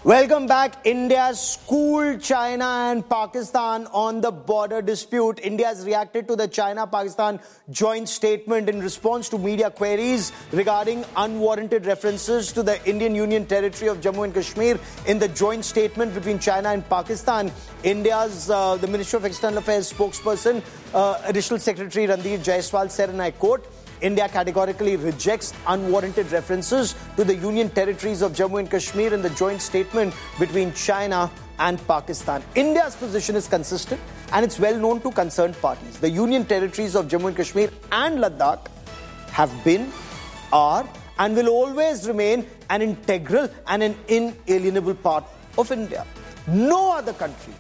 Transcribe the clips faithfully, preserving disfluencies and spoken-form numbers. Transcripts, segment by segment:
Welcome back. India schooled China and Pakistan on the border dispute. India has reacted to the China-Pakistan joint statement in response to media queries regarding unwarranted references to the Indian Union territory of Jammu and Kashmir in the joint statement between China and Pakistan. India's, uh, the Ministry of External Affairs spokesperson, uh, Additional Secretary Randeep Jaiswal said, and I quote, India categorically rejects unwarranted references to the Union territories of Jammu and Kashmir in the joint statement between China and Pakistan. India's position is consistent and it's well known to concerned parties. The Union territories of Jammu and Kashmir and Ladakh have been, are, and will always remain an integral and an inalienable part of India. No other country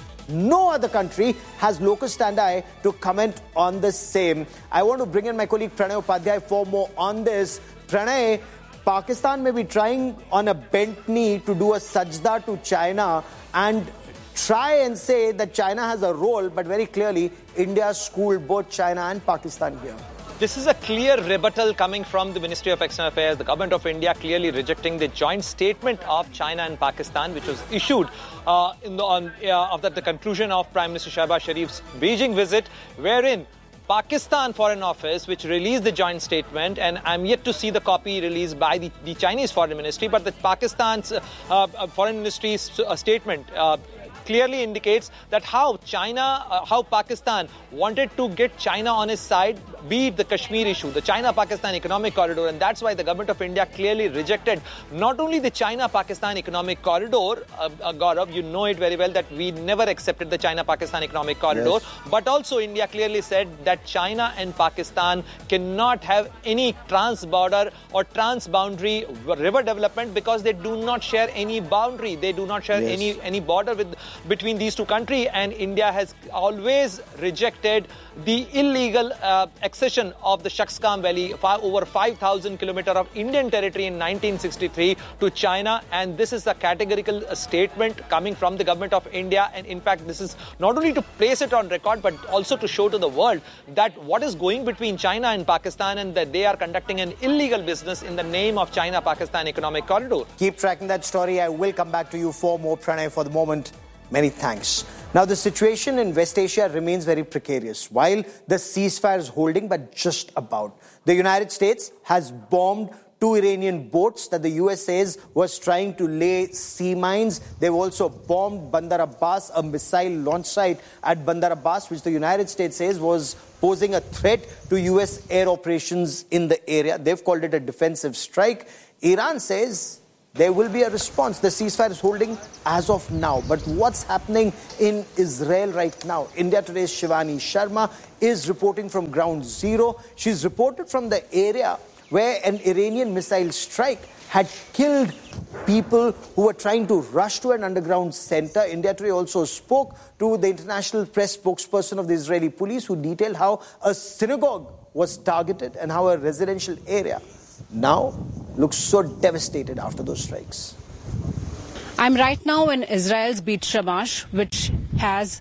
No other country has locus standi to comment on the same. I want to bring in my colleague Pranay Upadhyay for more on this. Pranay, Pakistan may be trying on a bent knee to do a sajda to China and try and say that China has a role, but very clearly India schooled both China and Pakistan here. This is a clear rebuttal coming from the Ministry of External Affairs, the government of India clearly rejecting the joint statement of China and Pakistan, which was issued uh, in the, on, uh, after the conclusion of Prime Minister Shehbaz Sharif's Beijing visit, wherein Pakistan Foreign Office, which released the joint statement, and I'm yet to see the copy released by the, the Chinese Foreign Ministry, but the Pakistan's uh, uh, Foreign Ministry's uh, statement uh, clearly indicates that how China, uh, how Pakistan wanted to get China on his side, be it the Kashmir issue, the China-Pakistan economic corridor, and that's why the government of India clearly rejected not only the China-Pakistan economic corridor, uh, uh, Gaurav, you know it very well that we never accepted the China-Pakistan economic corridor, yes. But also India clearly said that China and Pakistan cannot have any trans-border or trans-boundary river development because they do not share any boundary, they do not share yes. any, any border with between these two countries, and India has always rejected the illegal uh, accession of the Shaksgam Valley, far over five thousand kilometers of Indian territory in nineteen sixty-three to China, and this is a categorical statement coming from the government of India, and in fact this is not only to place it on record but also to show to the world that what is going between China and Pakistan and that they are conducting an illegal business in the name of China-Pakistan economic corridor. Keep tracking that story. I will come back to you for more, Pranay. For the moment, many thanks. Now, the situation in West Asia remains very precarious. While the ceasefire is holding, but just about. The United States has bombed two Iranian boats that the U S says was trying to lay sea mines. They've also bombed Bandar Abbas, a missile launch site at Bandar Abbas, which the United States says was posing a threat to U S air operations in the area. They've called it a defensive strike. Iran says there will be a response. The ceasefire is holding as of now. But what's happening in Israel right now? India Today's Shivani Sharma is reporting from ground zero. She's reported from the area where an Iranian missile strike had killed people who were trying to rush to an underground center. India Today also spoke to the international press spokesperson of the Israeli police, who detailed how a synagogue was targeted and how a residential area now looks so devastated after those strikes. I'm right now in Israel's Beit Shemesh, which has